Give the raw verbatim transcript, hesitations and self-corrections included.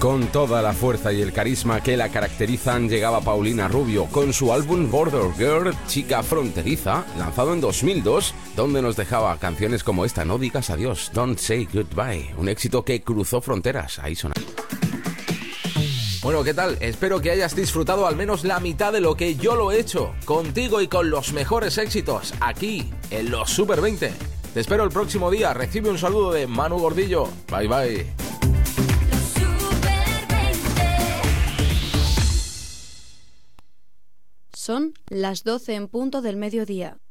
Con toda la fuerza y el carisma que la caracterizan llegaba Paulina Rubio con su álbum Border Girl, Chica Fronteriza, lanzado en dos mil dos, donde nos dejaba canciones como esta, No digas adiós, Don't say goodbye, un éxito que cruzó fronteras. Ahí suena. Bueno, ¿qué tal? Espero que hayas disfrutado al menos la mitad de lo que yo lo he hecho, contigo y con los mejores éxitos, aquí, en los Super veinte. Te espero el próximo día, recibe un saludo de Manu Gordillo. Bye bye. Son las doce en punto del mediodía.